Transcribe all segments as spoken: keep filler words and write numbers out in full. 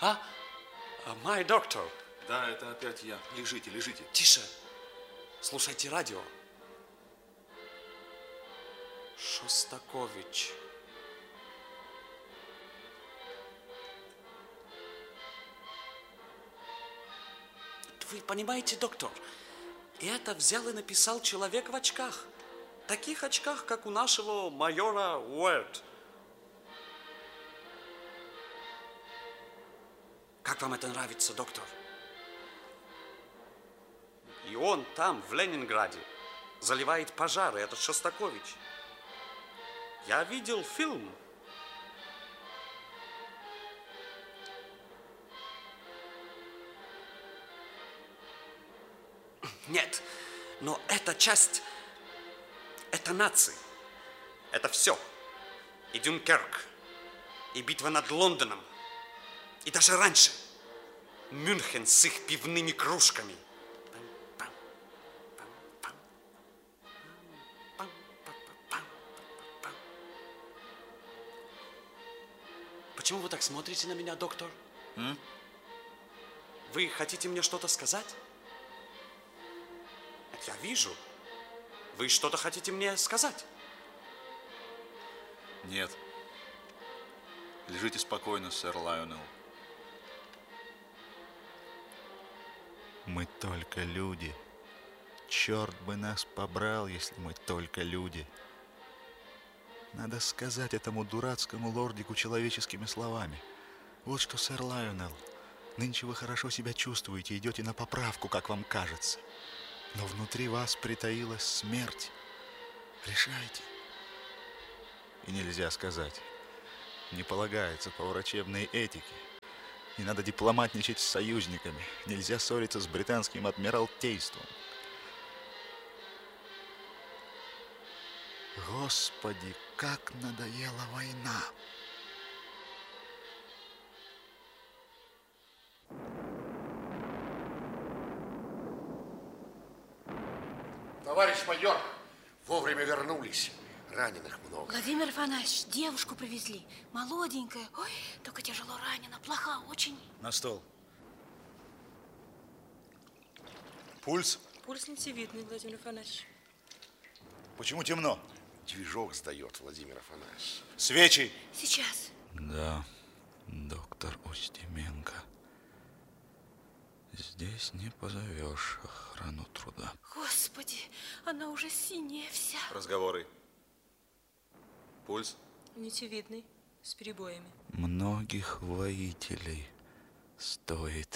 А? My doctor. Да, это опять я. Лежите, лежите. Тише. Слушайте радио. Шостакович. Вы понимаете, доктор, это взял и написал человек в очках. Таких очках, как у нашего майора Уэрт. Как вам это нравится, доктор? И он там, в Ленинграде, заливает пожары, этот Шостакович. Я видел фильм. Нет, но эта часть, это нации. Это все. И Дюнкерк, и битва над Лондоном, и даже раньше Мюнхен с их пивными кружками. Почему вы так смотрите на меня, доктор? М? Вы хотите мне что-то сказать? Я вижу. Вы что-то хотите мне сказать? Нет. Лежите спокойно, сэр Лайонелл. Мы только люди. Черт бы нас побрал, если мы только люди. Надо сказать этому дурацкому лордику человеческими словами. Вот что, сэр Лайонелл, нынче вы хорошо себя чувствуете, идете на поправку, как вам кажется. Но внутри вас притаилась смерть. Решайте. И нельзя сказать. Не полагается по врачебной этике. Не надо дипломатничать с союзниками. Нельзя ссориться с британским адмиралтейством. Господи, как надоела война! Товарищ майор, вовремя вернулись. Раненых много. Владимир Афанасьевич, девушку привезли. Молоденькая. Ой, только тяжело ранена. Плоха очень. На стол. Пульс? Пульс нитевидный, Владимир Афанасьевич. Почему темно? Движок сдает, Владимир Афанасьевич. Свечи! Сейчас. Да, доктор Устименко. Здесь не позовешь охрану труда. Господи, она уже синяя вся. Разговоры. Пульс? Нитевидный, с перебоями. Многих воителей стоит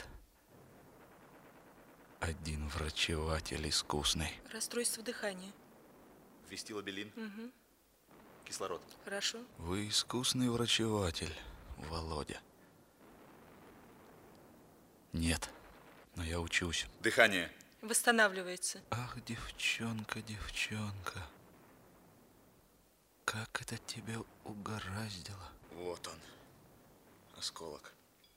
один врачеватель искусный. Расстройство дыхания. Ввести лобелин? Угу. Кислород? Хорошо. Вы искусный врачеватель, Володя. Нет, но я учусь. Дыхание? Восстанавливается. Ах, девчонка, девчонка. Как это тебя угораздило? Вот он, осколок.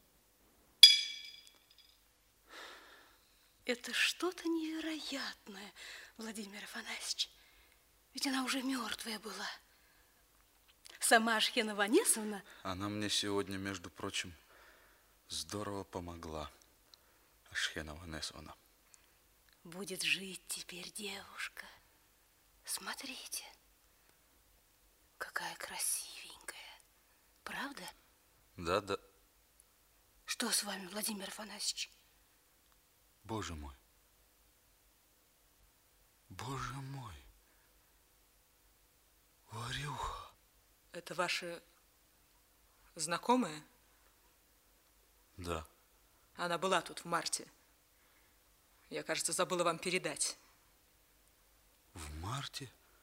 Это что-то невероятное, Владимир Афанасьевич. Ведь она уже мертвая была. Сама Ашхена Ванесовна... Она мне сегодня, между прочим, здорово помогла. Ашхена Ванесовна. Будет жить теперь девушка. Смотрите, какая красивенькая. Правда? Да, да. Что с вами, Владимир Афанасьевич? Боже мой. Боже мой. Варюха. Это ваша знакомая? Да. Она была тут в марте. Я, кажется, забыла вам передать. В марте?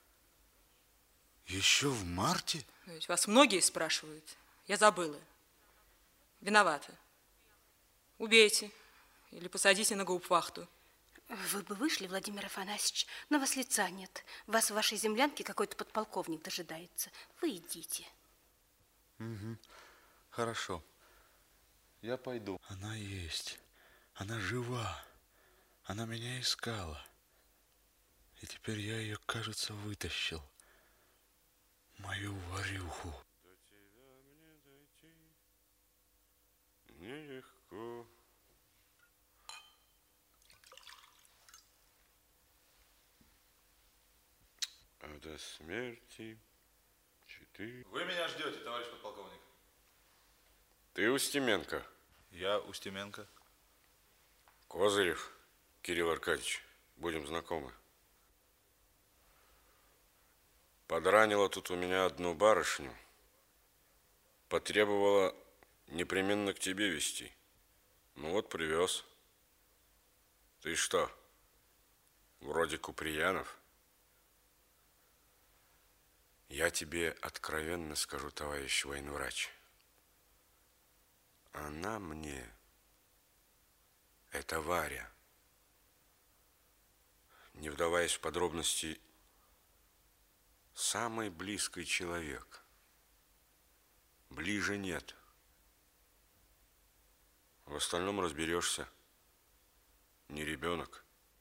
Еще в марте? Ведь вас многие спрашивают. Я забыла. Виновата. Убейте или посадите на гауптвахту. Вы бы вышли, Владимир Афанасьевич, на вас лица нет. Вас в вашей землянке какой-то подполковник дожидается. Вы идите. Угу. Хорошо. Я пойду. Она есть. Она жива. Она меня искала. И теперь я ее, кажется, вытащил. Мою Варюху. нелегко. А до смерти четыре... Вы меня ждете, товарищ подполковник? Ты Устименко? Я Устименко. Козырев Кирилл Аркадьевич. Будем знакомы. Подранила тут у меня одну барышню. Потребовала непременно к тебе везти. Ну вот, привез. Ты что, вроде Куприянов? Я тебе откровенно скажу, товарищ военврач. Она мне, это Варя, не вдаваясь в подробности, самый близкий человек. Ближе нет. В остальном разберешься. Не ребенок.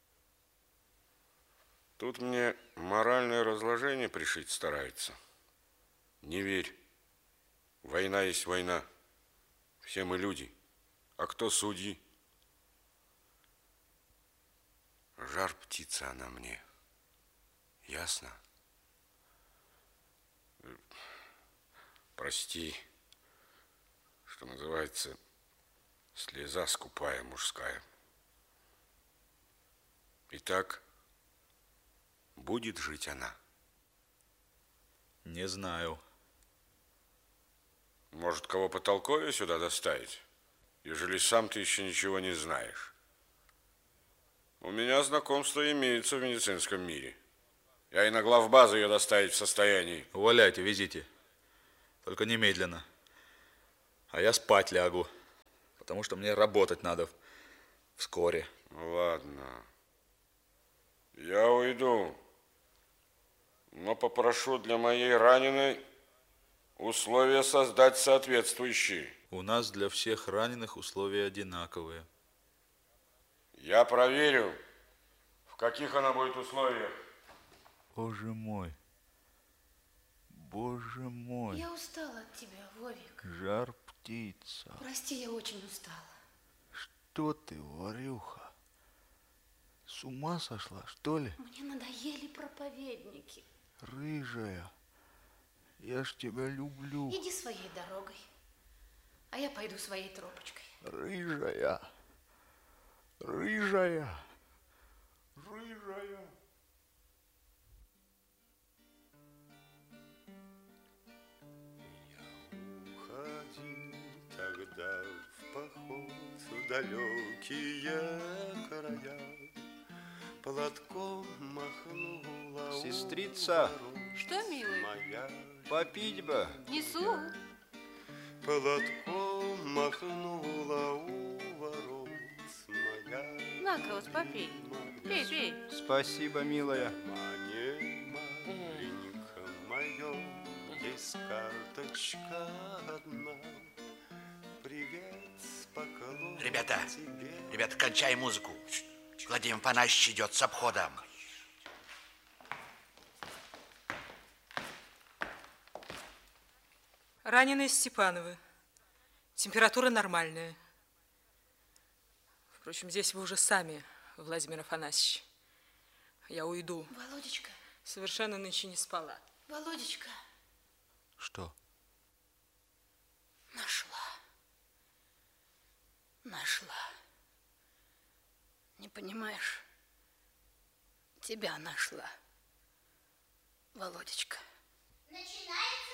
Тут мне моральное разложение пришить старается. Не верь. Война есть война. Все мы люди. А кто судьи? Жар птица она мне. Ясно? Прости, что называется, слеза скупая мужская. Итак, будет жить она? Не знаю. Может, кого потолковее сюда доставить, ежели сам ты еще ничего не знаешь? У меня знакомства имеются в медицинском мире. Я и на главбазу ее доставить в состоянии. Уваляйте, везите. Только немедленно. А я спать лягу, потому что мне работать надо вскоре. Ладно. Я уйду, но попрошу для моей раненой условия создать соответствующие. У нас для всех раненых условия одинаковые. Я проверю, в каких она будет условиях. Боже мой. Боже мой. Я устала от тебя, Вовик. Жар птица. Прости, я очень устала. Что ты, Варюха? С ума сошла, что ли? Мне надоели проповедники. Рыжая, я ж тебя люблю. Иди своей дорогой, а я пойду своей тропочкой. Рыжая, рыжая, рыжая. Уходил тогда в поход в далекие края, платком махнула Сестрица, Что, милый? моя, попить бы. Несу. платком махнула у ворот моя. На-ка, вот попей. Пей, пей. Спасибо, милая. Мане, маленька моя, есть карточка одна. Привет, поклон Ребята, тебе. ребята, кончай музыку. Владимир Панасьевич идет с обходом. Раненые Степановы. Температура нормальная. Впрочем, здесь вы уже сами, Владимир Афанасьевич. Я уйду. Володечка, Совершенно нынче не спала. Володечка, Что? нашла. Нашла. Не понимаешь? Тебя нашла. Володечка. Начинается